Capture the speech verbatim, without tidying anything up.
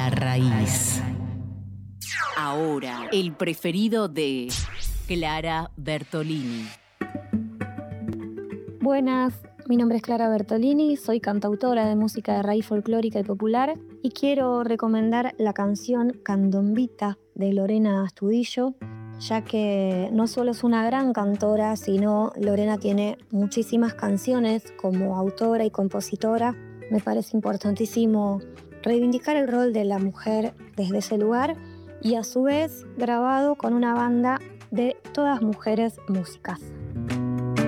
La raíz. Ahora, el preferido de Clara Bertolini. Buenas, mi nombre es Clara Bertolini, soy cantautora de música de raíz folclórica y popular y quiero recomendar la canción Candombita de Lorena Astudillo, ya que no solo es una gran cantora, sino Lorena tiene muchísimas canciones como autora y compositora. Me parece importantísimo reivindicar el rol de la mujer desde ese lugar y a su vez grabado con una banda de todas mujeres músicas.